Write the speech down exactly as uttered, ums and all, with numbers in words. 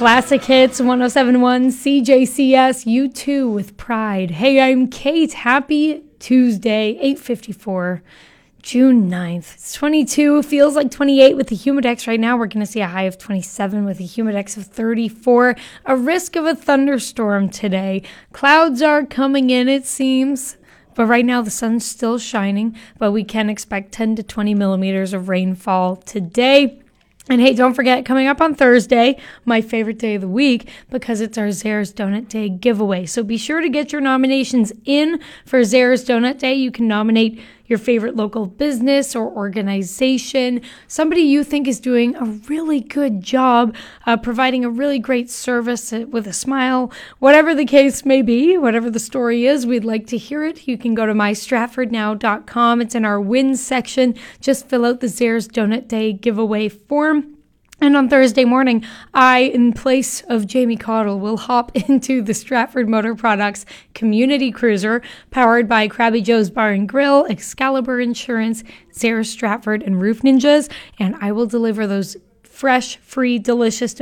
Classic Hits one oh seven point one C J C S, You Too with Pride. Hey, I'm Kate. Happy Tuesday, eight fifty-four, June ninth. It's twenty-two, feels like twenty-eight with the humidex right now. We're going to see a high of twenty-seven with a humidex of thirty-four. A risk of a thunderstorm today. Clouds are coming in, it seems. But right now the sun's still shining, but we can expect ten to twenty millimeters of rainfall today. And hey, don't forget, coming up on Thursday, my favorite day of the week, because it's our Zehrs Donut Day giveaway. So be sure to get your nominations in for Zehrs Donut Day. You can nominate your favorite local business or organization, somebody you think is doing a really good job, uh, providing a really great service with a smile, whatever the case may be, whatever the story is, we'd like to hear it. You can go to my stratford now dot com. It's in our wins section. Just fill out the Zehrs Donut Day giveaway form. And on Thursday morning, I, in place of Jamie Cottle, will hop into the Stratford Motor Products Community Cruiser, powered by Krabby Joe's Bar and Grill, Excalibur Insurance, Zehrs Stratford, and Roof Ninjas, and I will deliver those fresh, free, delicious